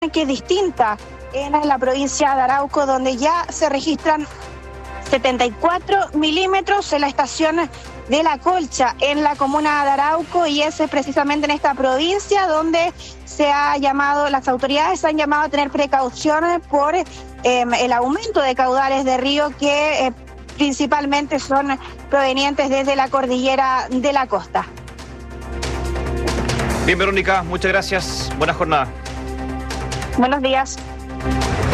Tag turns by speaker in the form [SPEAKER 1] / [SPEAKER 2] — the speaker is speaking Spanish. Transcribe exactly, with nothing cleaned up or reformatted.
[SPEAKER 1] que es distinta en la provincia de Arauco, donde ya se registran setenta y cuatro milímetros en la estación de La Colcha, en la comuna de Arauco, y es precisamente en esta provincia donde se ha llamado, las autoridades han llamado a tener precauciones por eh, el aumento de caudales de río que eh, principalmente son provenientes desde la cordillera de la costa.
[SPEAKER 2] Bien, Verónica, muchas gracias. Buena jornada.
[SPEAKER 1] Buenos días.